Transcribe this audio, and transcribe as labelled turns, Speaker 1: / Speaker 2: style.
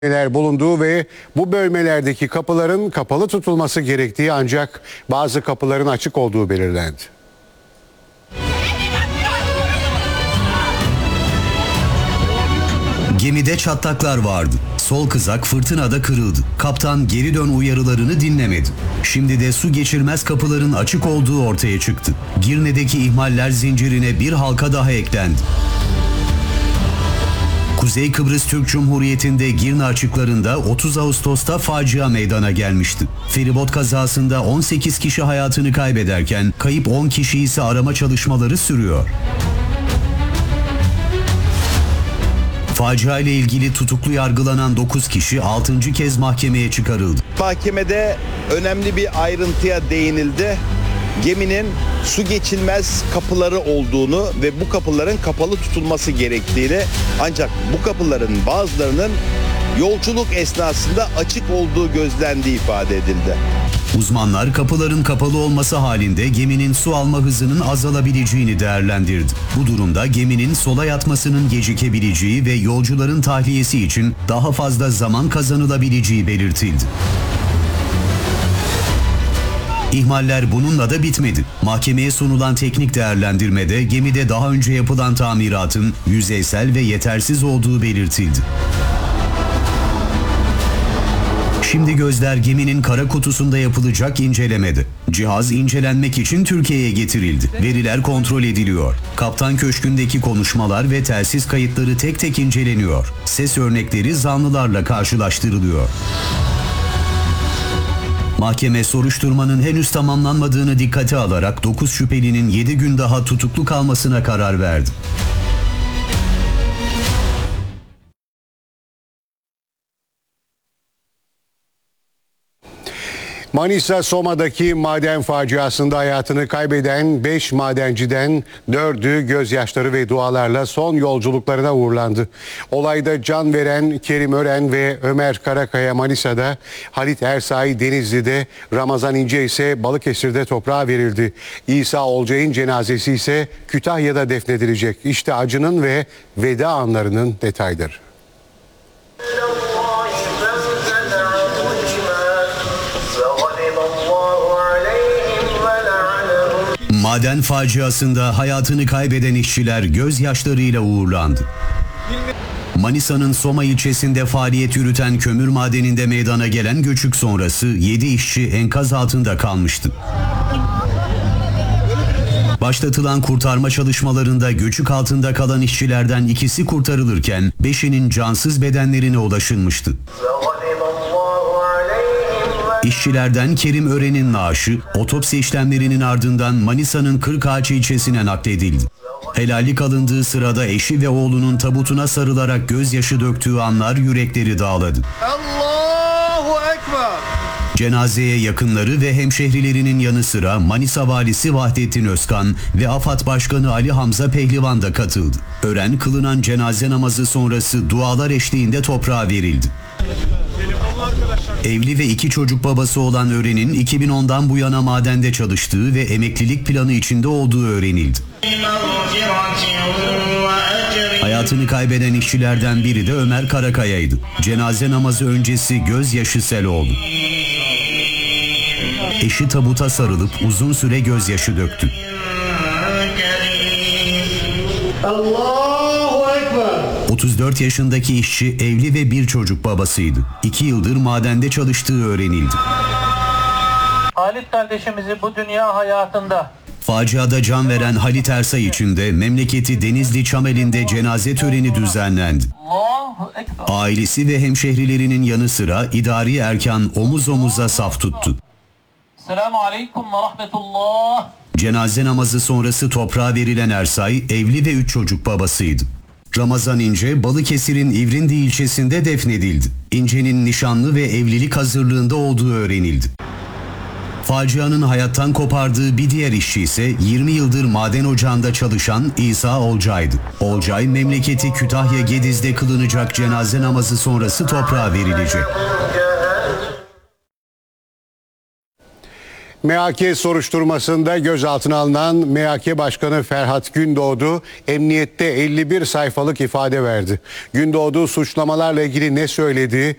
Speaker 1: bulunduğu ve bu bölmelerdeki kapıların kapalı tutulması gerektiği ancak bazı kapıların açık olduğu belirlendi.
Speaker 2: Gemide çatlaklar vardı. Sol kızak fırtınada kırıldı. Kaptan geri dön uyarılarını dinlemedi. Şimdi de su geçirmez kapıların açık olduğu ortaya çıktı. Girne'deki ihmaller zincirine bir halka daha eklendi. Kuzey Kıbrıs Türk Cumhuriyeti'nde Girne açıklarında 30 Ağustos'ta facia meydana gelmişti. Feribot kazasında 18 kişi hayatını kaybederken kayıp 10 kişi ise arama çalışmaları sürüyor. Facia ile ilgili tutuklu yargılanan 9 kişi 6. kez mahkemeye çıkarıldı.
Speaker 3: Mahkemede önemli bir ayrıntıya değinildi. Geminin su geçilmez kapıları olduğunu ve bu kapıların kapalı tutulması gerektiğini, ancak bu kapıların bazılarının yolculuk esnasında açık olduğu gözlendiği ifade edildi.
Speaker 2: Uzmanlar kapıların kapalı olması halinde geminin su alma hızının azalabileceğini değerlendirdi. Bu durumda geminin sola yatmasının gecikebileceği ve yolcuların tahliyesi için daha fazla zaman kazanılabileceği belirtildi. İhmaller bununla da bitmedi. Mahkemeye sunulan teknik değerlendirmede gemide daha önce yapılan tamiratın yüzeysel ve yetersiz olduğu belirtildi. Şimdi gözler geminin kara kutusunda yapılacak incelemede. Cihaz incelenmek için Türkiye'ye getirildi. Veriler kontrol ediliyor. Kaptan köşkündeki konuşmalar ve telsiz kayıtları tek tek inceleniyor. Ses örnekleri zanlılarla karşılaştırılıyor. Mahkeme soruşturmanın henüz tamamlanmadığını dikkate alarak 9 şüphelinin 7 gün daha tutuklu kalmasına karar verdi.
Speaker 1: Manisa Soma'daki maden faciasında hayatını kaybeden 5 madenciden 4'ü gözyaşları ve dualarla son yolculuklarına uğurlandı. Olayda can veren Kerim Ören ve Ömer Karakaya Manisa'da, Halit Ersay Denizli'de, Ramazan İnce ise Balıkesir'de toprağa verildi. İsa Olcay'ın cenazesi ise Kütahya'da defnedilecek. İşte acının ve veda anlarının detayları.
Speaker 2: Maden faciasında hayatını kaybeden işçiler gözyaşlarıyla uğurlandı. Manisa'nın Soma ilçesinde faaliyet yürüten kömür madeninde meydana gelen göçük sonrası 7 işçi enkaz altında kalmıştı. Başlatılan kurtarma çalışmalarında göçük altında kalan işçilerden ikisi kurtarılırken 5'inin cansız bedenlerine ulaşılmıştı. İşçilerden Kerim Ören'in naaşı otopsi işlemlerinin ardından Manisa'nın Kırkağaç ilçesine nakledildi. Helallik alındığı sırada eşi ve oğlunun tabutuna sarılarak gözyaşı döktüğü anlar yürekleri dağladı.
Speaker 4: Allahu Ekber.
Speaker 2: Cenazeye yakınları ve hemşehrilerinin yanı sıra Manisa Valisi Vahdettin Özkan ve AFAD Başkanı Ali Hamza Pehlivan da katıldı. Ören kılınan cenaze namazı sonrası dualar eşliğinde toprağa verildi. Evli ve 2 çocuk babası olan Ören'in 2010'dan bu yana madende çalıştığı ve emeklilik planı içinde olduğu öğrenildi. Hayatını kaybeden işçilerden biri de Ömer Karakaya'ydı. Cenaze namazı öncesi gözyaşı sel oldu. Eşi tabuta sarılıp uzun süre gözyaşı döktü.
Speaker 4: Allahu Ekber.
Speaker 2: 34 yaşındaki işçi evli ve 1 çocuk babasıydı. 2 yıldır madende çalıştığı öğrenildi.
Speaker 5: Halit kardeşimizi bu dünya hayatında
Speaker 2: Faciada can veren Halit Ersay için de memleketi Denizli Çameli'nde cenaze töreni düzenlendi.
Speaker 5: Allahu Ekber.
Speaker 2: Ailesi ve hemşehrilerinin yanı sıra idari erkan omuz omuza saf tuttu.
Speaker 5: Selamun Aleyküm ve Rahmetullah.
Speaker 2: Cenaze namazı sonrası toprağa verilen Ersay evli ve 3 çocuk babasıydı. Ramazan İnce Balıkesir'in İvrindi ilçesinde defnedildi. İnce'nin nişanlı ve evlilik hazırlığında olduğu öğrenildi. Facianın hayattan kopardığı bir diğer işçi ise 20 yıldır maden ocağında çalışan İsa Olcay'dı. Olcay memleketi Kütahya Gediz'de kılınacak cenaze namazı sonrası toprağa verilecek.
Speaker 1: MHK soruşturmasında gözaltına alınan MHK Başkanı Ferhat Gündoğdu emniyette 51 sayfalık ifade verdi. Gündoğdu suçlamalarla ilgili ne söyledi,